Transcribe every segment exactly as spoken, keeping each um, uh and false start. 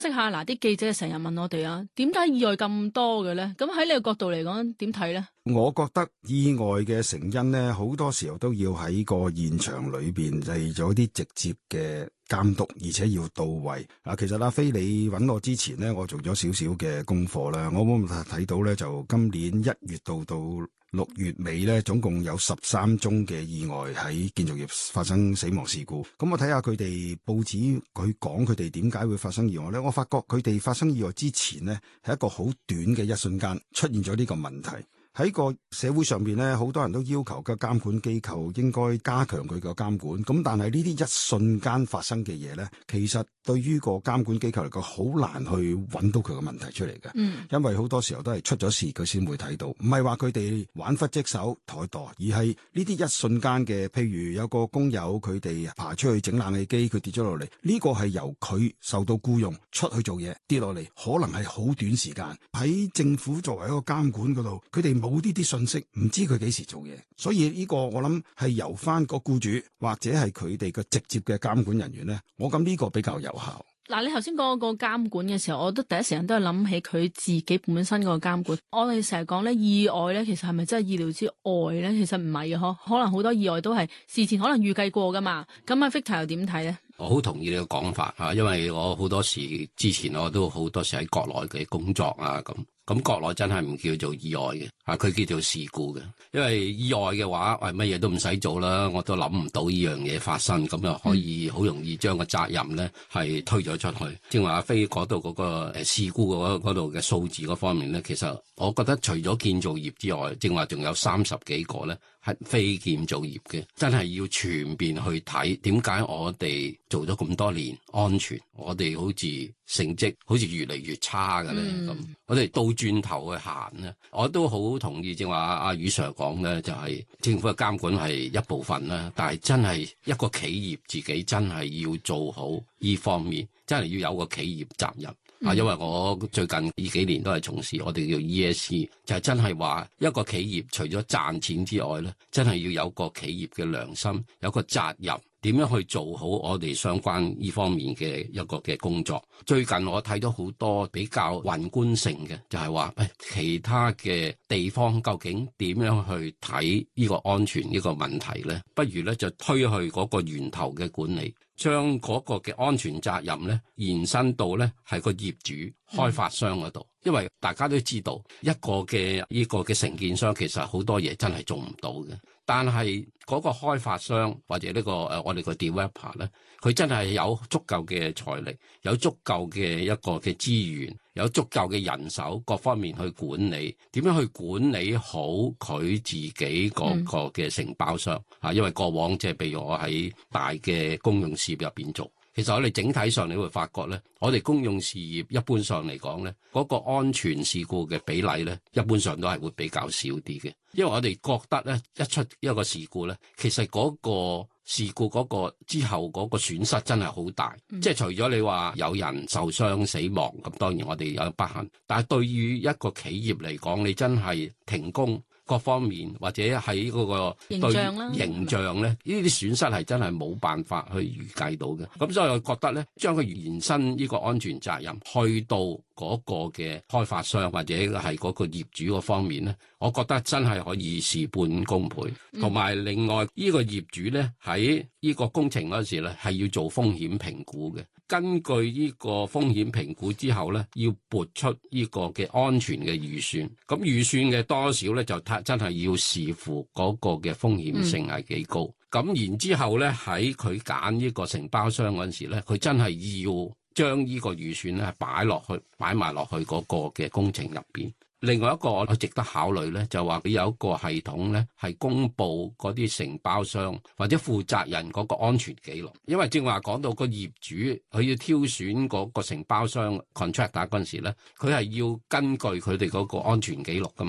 即下嗱，啲記者成日問我哋啊，點解意外咁多嘅咧？咁喺你個角度嚟講，點睇咧？ 我覺得意外嘅成因咧，好多時候都要喺個現場裏邊係有啲直接嘅監督，而且要到位。啊，其實阿飛你揾我之前咧，我做咗少少嘅功課啦。我冇睇到咧，就今年一月到到六月尾咧，總共有十三宗嘅意外喺建造業發生死亡事故。咁我睇下佢哋報紙佢講佢哋點解會發生意外咧，我發覺佢哋發生意外之前呢，係一個好短嘅一瞬間出現咗呢個問題。喺個社會上邊咧，好多人都要求個監管機構應該加強佢個監管。咁但係呢啲一瞬間發生嘅嘢咧，其實對於個監管機構嚟講，好難去揾到佢個問題出嚟嘅。嗯，因為好多時候都係出咗事佢先會睇到，唔係話佢哋玩忽職守怠惰，而係呢啲一瞬間嘅，譬如有個工友佢哋爬出去整冷氣機，佢跌咗落嚟，呢個係由佢受到僱傭出去做嘢跌落嚟，可能係好短時間。喺政府作為一個監管嗰度，佢哋冇呢啲信息，唔知佢幾時做嘢，所以呢個我諗係由翻個僱主或者係佢哋嘅直接嘅監管人員咧，我諗呢個比較有效。 嗱，你頭先講個監管嘅時候，我都第一時間都係諗起佢自己本身個監管。我哋成日講咧意外咧，其實係咪真係意料之外咧？其實唔係嘅嗬，可能好多意外都係事前可能預計過噶嘛。咁阿 Victor 又點睇咧？ 我好同意你嘅講法啊，因為我好多時之前我都好多時喺國內嘅工作啊，咁咁國內真係唔叫做意外嘅啊，佢叫做事故嘅。因為意外嘅話，喂乜嘢都唔使做啦，我都諗唔到呢樣嘢發生，咁就可以好容易將個責任咧係推咗出去。正話阿飛嗰度嗰個誒事故嗰度嘅數字嗰方面咧，其實我覺得除咗建造業之外，正話仲有三十幾個咧係非建造業嘅，真係要全面去睇點解我哋做咗咁多年安全，我哋好似成績好似越嚟越差嘅咧咁，嗯、我哋倒轉頭去行咧，我都好同意正話阿余 Sir 講咧，就係、是、政府嘅監管係一部分啦，但係真係一個企業自己真係要做好呢方面，真係要有個企業責任。啊，因為我最近呢幾年都係從事我哋叫 E S G， 就係真係話一個企業除咗賺錢之外咧，真係要有個企業嘅良心，有個責任，點樣去做好我哋相關呢方面嘅一個嘅工作。最近我睇到好多比較宏觀性嘅，就係話誒其他嘅地方究竟點樣去睇呢個安全呢個問題咧？不如咧就推去嗰個源頭嘅管理。將嗰個嘅安全責任咧延伸到咧係個業主、開發商嗰度，嗯、因為大家都知道一個嘅呢個嘅承建商其實好多嘢真係做唔到嘅，但係嗰個開發商或者呢、呢個誒我哋個 developer 咧，佢真係有足夠嘅財力，有足夠嘅一個嘅資源，有足夠嘅人手，各方面去管理，點樣去管理好佢自己嗰個嘅承包商啊？嗯、因為過往即係譬如我喺大嘅公用事業入邊做，其實我哋整體上你會發覺咧，我哋公用事業一般上嚟講咧，嗰個安全事故嘅比例咧，一般上都係會比較少啲嘅，因為我哋覺得咧，一出一個事故咧，其實嗰個事故嗰個之後嗰個損失真係好大，嗯、即係除咗你話有人受傷死亡，咁當然我哋有不幸，但係對於一個企業嚟講，你真係停工各方面或者喺嗰個對形象咧，呢啲損失係真係冇辦法去預計到嘅。咁所以我覺得咧，將佢延伸呢個安全責任去到嗰個嘅開發商或者係嗰個業主嗰方面咧，我覺得真係可以事半功倍。同埋、嗯、另外呢個業主咧喺呢個工程嗰時咧係要做風險評估嘅。根據呢個風險評估之後咧，要撥出呢個嘅安全嘅預算。咁預算嘅多少咧，就真係要視乎嗰個嘅風險性係幾高。咁、嗯、然之後咧，喺佢揀呢個承包商嗰陣時咧，佢真係要將呢個預算咧擺落去，擺埋落去嗰個嘅工程入邊。另外一個我值得考慮咧，就話佢有一個系統咧，係公布嗰啲承包商或者負責人嗰個安全記錄。因為正話講到個業主佢要挑選嗰個承包商 contractor 嗰陣時咧，佢係要根據佢哋嗰個安全記錄噶嘛。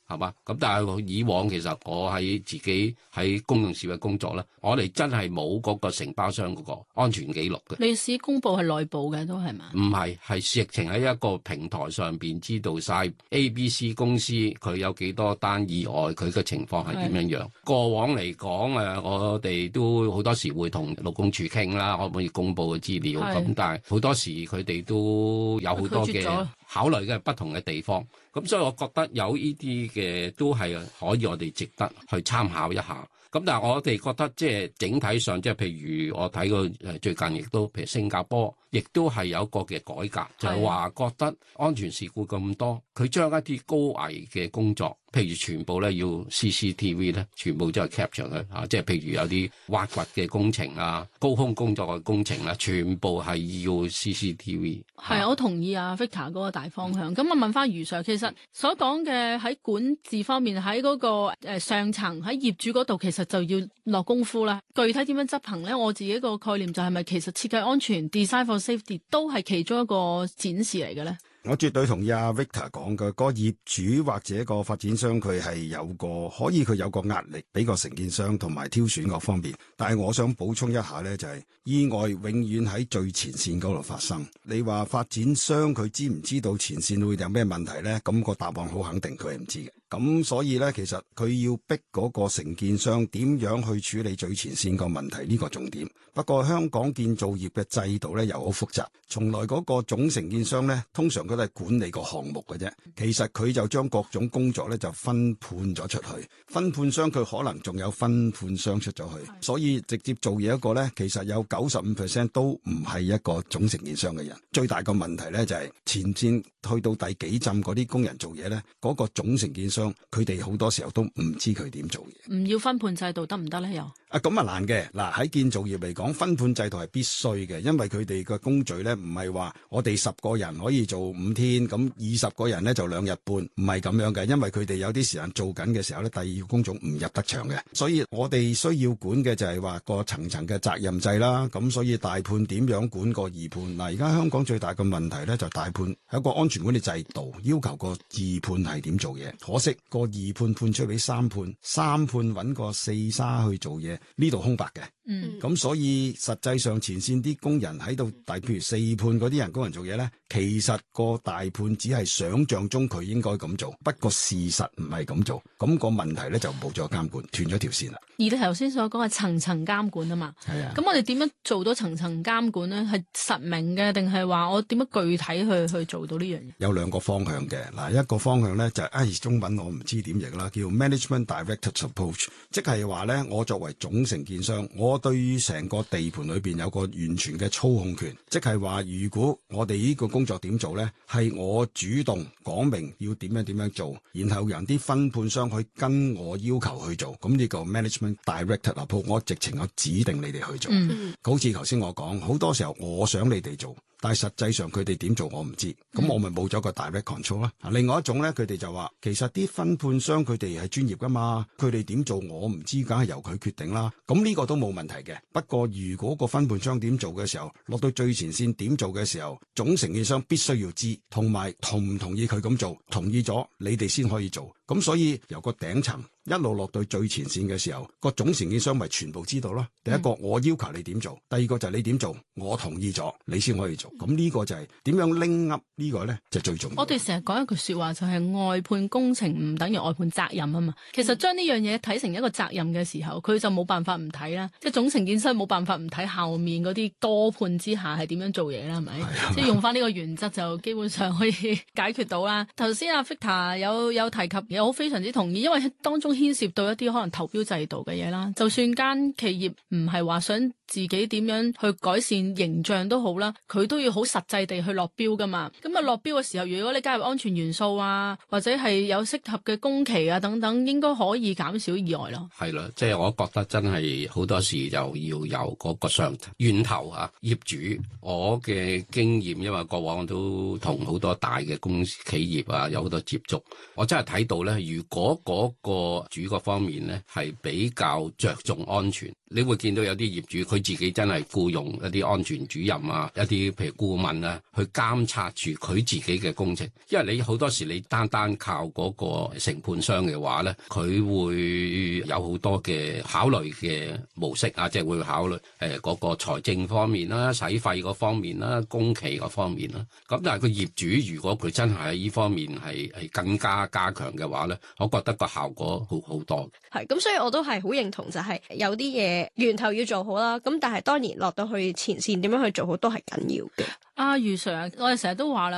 係嘛？咁但係以往其實我喺自己喺公用事業工作咧，我哋真係冇嗰個承包商嗰個安全記錄嘅。 歷史公佈係內部嘅都係嘛？ 唔係，係直情喺一個平台上邊知道晒 A、B、C 公司佢有幾多單意外，佢嘅情況係點樣樣。過往嚟講誒，我哋都好多時會同勞工處傾啦，可唔可以公佈嘅資料咁？但係好多時佢哋都有好多嘅考慮嘅不同嘅地方，咁所以我覺得有呢啲嘅都係可以我哋值得去參考一下。咁但係我哋覺得即係整體上，即係譬如我睇過誒最近亦都譬如新加坡，亦都係有一個嘅改革，就係話覺得安全事故咁多，佢將一啲高危嘅工作，譬如全部咧要 C C T V 咧，全部都係 capture 佢嚇，即係譬如有啲挖掘嘅工程啊、高空工作嘅工程啦，全部係要 C C T V。 係，我同意啊 Victor 嗰個大方向。咁、嗯、我問翻余 Sir，其實所講嘅喺管治方面，喺嗰個誒上層喺業主嗰度，其實就要落功夫啦。具體點樣執行咧？我自己個概念就係咪其實設計安全 design for safety 都係其中一個展示嚟嘅咧？ 我絕對同意阿 Victor 講嘅，個業主或者個發展商佢係有個可以佢有個壓力俾個承建商同埋挑選各方面，但係我想補充一下呢，就係意外永遠喺最前線嗰度發生。你話發展商佢知唔知道前線會有咩問題呢？咁個答案好肯定佢係唔知嘅。咁所以呢，其實佢要逼嗰個承建商點樣去處理最前線個問題，呢個重點。不過香港建造業嘅制度呢又好複雜，從來嗰個總承建商呢，通常佢都係管理個項目嘅啫。其實佢就將各種工作呢就分判咗出去，分判商佢可能仲有分判商出咗去，所以直接做嘢一個呢，其實有九十五 percent 都唔係一個總承建商嘅人。最大個問題呢，就係前線去到第幾陣嗰啲工人做嘢呢，嗰個總承建商佢哋好多時候都唔知佢點做嘢。唔要分判制度得唔得呢？又啊咁啊難嘅。嗱，喺建造業嚟講，分判制度係必須嘅，因為佢哋嘅工序咧唔係話我哋十個人可以做五天，咁二十個人咧就兩日半，唔係咁樣嘅。因為佢哋有啲時間做緊嘅時候咧，第二個工種唔入得場嘅，所以我哋需要管嘅就係話個層層嘅責任制啦。咁所以大判點樣管個二判？嗱，而家香港最大嘅問題咧就大判係一個安全管理制度，要求個二判係點做嘢。可惜個二判判出俾三判，三判揾個四沙去做嘢，呢度空白嘅。嗯，咁所以實際上前線啲工人喺度，大譬如四判嗰啲人工人做嘢咧，其實個大判只係想像中佢應該咁做，不過事實唔係咁做，咁、那個問題咧就冇咗監管，斷咗條線啦。 而你頭先所講係層層監管啊嘛，係啊，咁我哋點樣做到層層監管咧？係實名嘅，定係話我點樣具體去去做到呢樣嘢？有兩個方向嘅，嗱，一個方向咧就係、是、唉、哎，中文我唔知點譯啦，叫 Management Directed Approach， 即係話咧，我作為總承建商，我對於成個地盤裏邊有個完全嘅操控權，即係話如果我哋呢個工作點做咧，係我主動講明要點樣點樣做，然後讓啲分判商去跟我要求去做，咁呢個 Management Directed Approach， 我直情我指定你哋去做。嗯、好似頭先我講，好多時候我想你哋做，但係實際上佢哋點做我唔知，咁我咪冇咗個 direct control 啦。另外一種咧，佢哋就話其實啲分判商佢哋係專業噶嘛，佢哋點做我唔知，梗係由佢決定啦。咁呢個都冇問題嘅。不過如果個分判商點做嘅時候，落到最前線點做嘅時候，總承建商必須要知，同埋同唔同意佢咁做，同意咗你哋先可以做。咁所以由個頂層一路落到最前線嘅時候，個總承建商咪全部知道咯。第一個我要求你點做，第二個就係你點做，我同意咗，你先可以做。咁呢個就係點樣拎噏呢個咧，就最重要。我哋成日講一句說話，就係外判工程唔等於外判責任啊嘛。其實將呢樣嘢睇成一個責任嘅時候，佢就冇辦法唔睇啦。即係總承建商冇辦法唔睇後面嗰啲多判之下係點樣做嘢啦，係咪？即係用翻呢個原則就基本上可以解決到啦。頭先阿 Victor 有有提及，我非常之同意，因為當中牽涉到一啲可能投標制度嘅嘢啦。就算間企業唔係話想自己點樣去改善形象都好啦，佢都要好實際地去落標噶嘛。咁啊落標嘅時候，如果你加入安全元素啊，或者係有適合嘅工期啊等等，應該可以減少意外咯。係啦， 即係我覺得真係好多時就要有嗰個上源頭啊，業主。我嘅經驗，因為過往都同好多大嘅公司企業啊有好多接觸，我真係睇到咧，如果嗰個主個方面咧係比較着重安全，你會見到有啲業主佢自己真係僱用一啲安全主任啊，一啲譬如顧問啊，去監察住佢自己嘅工程。因為你好多時你單單靠嗰個承判商嘅話咧，佢會有好多嘅考慮嘅模式啊，即係會考慮誒嗰個財政方面啦、使費嗰方面啦、工期嗰方面啦。咁但係個業主如果佢真係喺呢方面係係更加加強嘅話咧，我覺得個效果好好多。 係咁，所以我都係好認同，就係有啲嘢源頭要做好啦。咁但係當然落到去前線點樣去做好都係緊要嘅。 阿余 Sir，我哋成日都話啦，